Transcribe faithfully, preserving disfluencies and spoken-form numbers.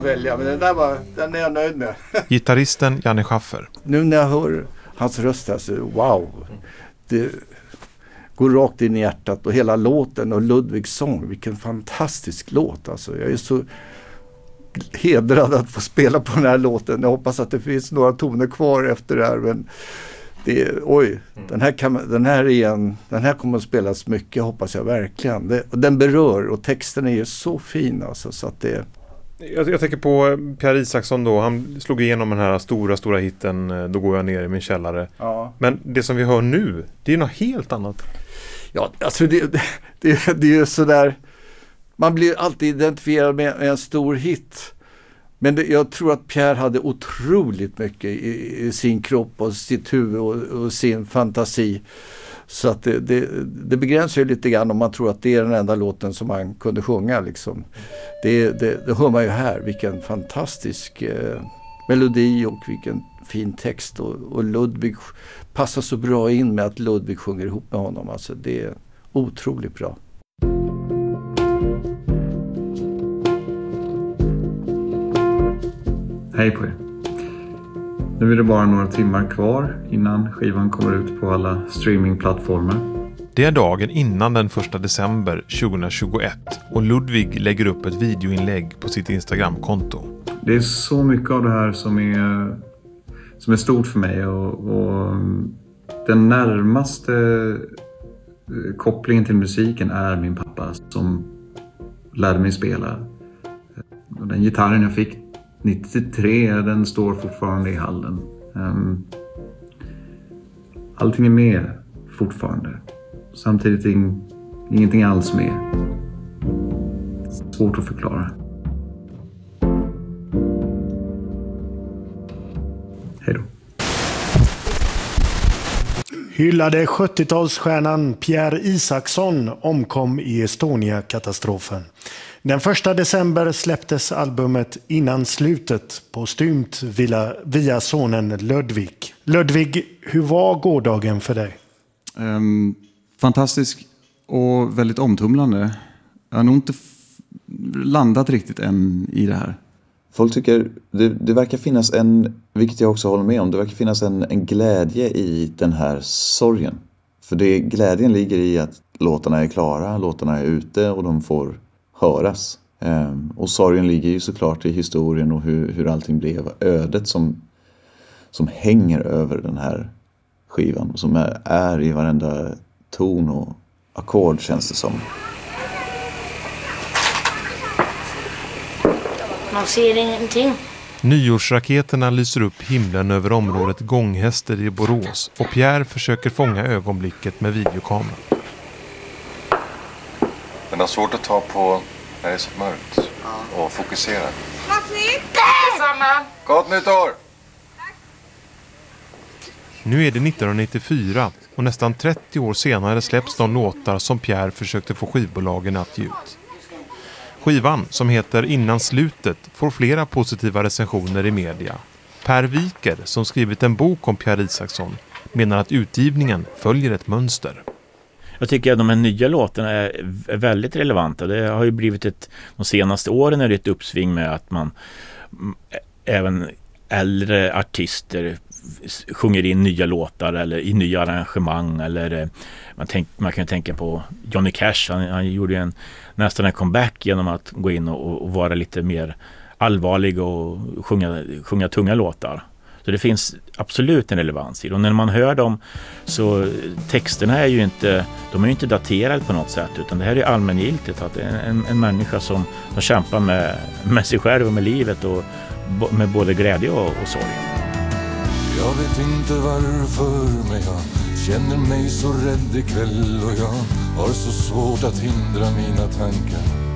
välja, men den där var, den är jag nöjd med. Gitarristen Janne Schaffer. Nu när jag hör hans röst här så wow, det går rakt in i hjärtat och hela låten och Ludvigs sång, vilken fantastisk låt alltså. Jag är så hedrad att få spela på den här låten. Jag hoppas att det finns några toner kvar efter det här, men det är, oj, den här, kan, den här igen, den här kommer att spelas mycket, hoppas jag verkligen. Det, och den berör och texten är ju så fin alltså, så att det. Jag, jag tänker på Pierre Isaksson då, han slog igenom den här stora, stora hitten Då går jag ner i min källare. Ja. Men det som vi hör nu, det är något helt annat. Ja, alltså det, det, det, det är ju sådär, man blir alltid identifierad med, med en stor hit. Men det, jag tror att Pierre hade otroligt mycket i, i sin kropp och sitt huvud och, och sin fantasi. Så att det, det, det begränsar ju lite grann om man tror att det är den enda låten som man kunde sjunga. Liksom. Det, det, det hör man ju här, vilken fantastisk eh, melodi och vilken fin text. Och, och Ludvig passar så bra in med att Ludvig sjunger ihop med honom. Alltså det är otroligt bra. Hej på er. Nu är det bara några timmar kvar innan skivan kommer ut på alla streamingplattformar. Det är dagen innan den första december tjugohundratjugoett och Ludvig lägger upp ett videoinlägg på sitt Instagramkonto. Det är så mycket av det här som är, som är stort för mig och, och den närmaste kopplingen till musiken är min pappa som lärde mig spela. Och den gitarren jag fick nittiotre, den står fortfarande i hallen. Um, allting är med fortfarande. Samtidigt ing, ingenting alls med. Svårt att förklara. Hej då. Hyllade sjuttiotalsstjärnan Pierre Isaksson omkom i Estonia-katastrofen. Den första december släpptes albumet Innan slutet postumt via, via sonen Ludvig. Ludvig, hur var gårdagen för dig? Um, fantastisk och väldigt omtumlande. Jag har nog inte f- landat riktigt än i det här. Folk tycker, det, det verkar finnas en, vilket jag också håller med om, det verkar finnas en, en glädje i den här sorgen. För det, glädjen ligger i att låtarna är klara, låtarna är ute och de får höras. Ehm, och sorgen ligger ju såklart i historien och hur, hur allting blev. Ödet som, som hänger över den här skivan och som är, är i varenda ton och ackord, känns det som. Man ser ingenting. Nyårsraketerna lyser upp himlen över området Gånghäster i Borås och Pierre försöker fånga ögonblicket med videokameran. Den har svårt att ta på när det är så mörkt och fokusera. Detsamma! Gott nytt år! Nu är det nittonhundranittiofyra och nästan trettio år senare släpps de låtar som Pierre försökte få skivbolagen att ge ut. Skivan, som heter Innan slutet, får flera positiva recensioner i media. Per Wiker, som skrivit en bok om Pierre Isaksson, menar att utgivningen följer ett mönster. Jag tycker att de här nya låtarna är väldigt relevanta. Det har ju blivit ett, de senaste åren är det ett uppsving med att man även äldre artister sjunger in nya låtar eller i nya arrangemang eller man, tänk, man kan tänka på Johnny Cash, han, han gjorde en, nästan en comeback genom att gå in och, och vara lite mer allvarlig och sjunga, sjunga tunga låtar. Så det finns absolut en relevans i det. Och när man hör dem så texterna är ju inte, de är ju inte daterade på något sätt, utan det här är allmängiltigt att en, en människa som, som kämpar med, med sig själv och med livet och med både glädje och, och sorg. Jag vet inte varför, men jag känner mig så rädd ikväll och jag har så svårt att hindra mina tankar.